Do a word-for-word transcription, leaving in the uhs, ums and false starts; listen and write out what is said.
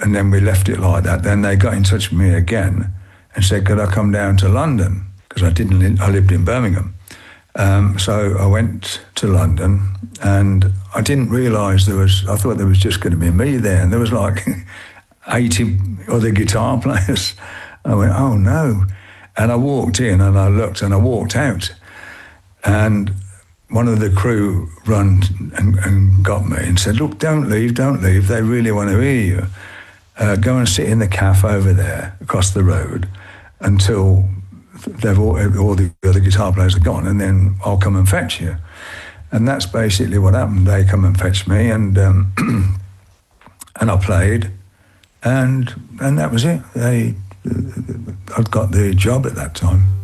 and then we left it like that. Then they got in touch with me again and said, could I come down to London? Because I didn't, li- I lived in Birmingham. Um, so I went to London, and I didn't realise there was, I thought there was just going to be me there, and there was like eighty other guitar players. I went, oh no. And I walked in and I looked and I walked out, and one of the crew run and, and got me and said, look, don't leave, don't leave. They really want to hear you. Uh, go and sit in the cafe over there across the road until they've all, all the other guitar players are gone, and then I'll come and fetch you. And that's basically what happened. They come and fetched me, and um, and I played, and and that was it. They, I got the job at that time.